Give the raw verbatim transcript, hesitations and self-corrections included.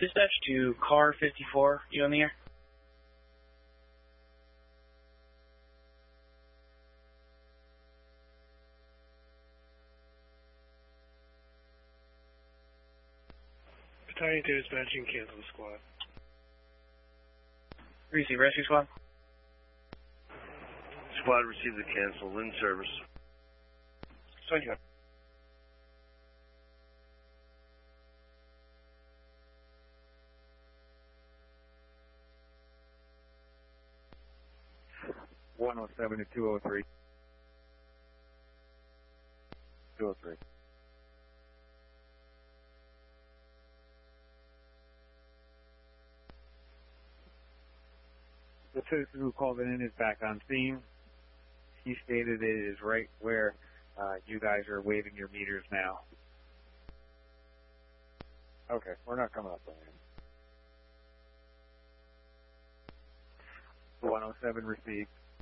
Dispatch to car fifty-four. You on the air? Battalion two dispatching, cancel the squad. Receive rescue squad. Squad received the cancel. In service. twenty. one oh seven to two oh three. two oh three. The citizen who called it in is back on scene. He stated it is right where uh, you guys are waving your meters now. Okay, we're not coming up on him. one oh seven received.